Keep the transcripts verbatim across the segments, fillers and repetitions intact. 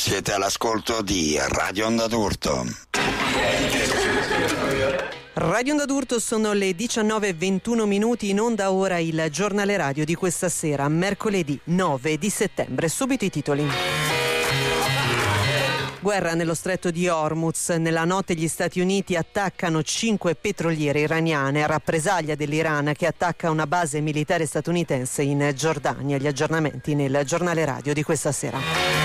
Siete all'ascolto di Radio Onda d'Urto. Radio Onda d'Urto, sono le diciannove e ventuno minuti, in onda ora il giornale radio di questa sera, mercoledì nove di settembre. Subito i titoli. Guerra nello stretto di Hormuz. Nella notte gli Stati Uniti attaccano cinque petroliere iraniane, rappresaglia dell'Iran che attacca una base militare statunitense in Giordania. Gli aggiornamenti nel giornale radio di questa sera.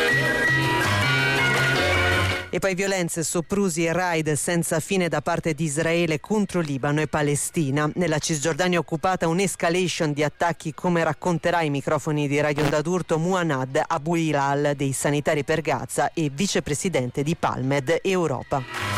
E poi violenze, soprusi e raid senza fine da parte di Israele contro Libano e Palestina. Nella Cisgiordania occupata un'escalation di attacchi, come racconterà ai microfoni di Radio Onda d'Urto Muannad Abu Hilal dei Sanitari per Gaza e vicepresidente di Palmed Europa.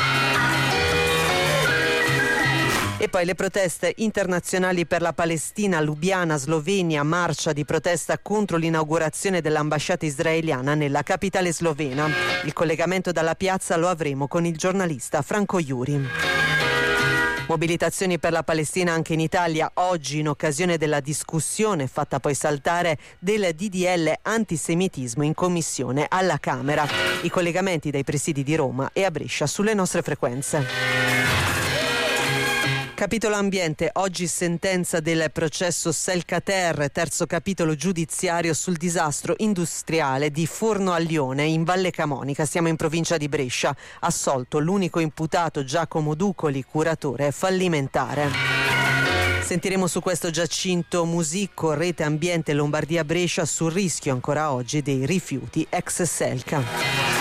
E poi le proteste internazionali per la Palestina, Lubiana, Slovenia, marcia di protesta contro l'inaugurazione dell'ambasciata israeliana nella capitale slovena. Il collegamento dalla piazza lo avremo con il giornalista Franco Iuri. Mobilitazioni per la Palestina anche in Italia oggi in occasione della discussione fatta poi saltare del D D L antisemitismo in commissione alla Camera. I collegamenti dai presidi di Roma e a Brescia sulle nostre frequenze. Capitolo ambiente, oggi sentenza del processo Selcater, terzo capitolo giudiziario sul disastro industriale di Forno a Lione in Valle Camonica, siamo in provincia di Brescia. Assolto l'unico imputato Giacomo Ducoli, curatore fallimentare. Sentiremo su questo Giacinto Musicco, rete ambiente Lombardia Brescia sul rischio ancora oggi dei rifiuti ex Selca.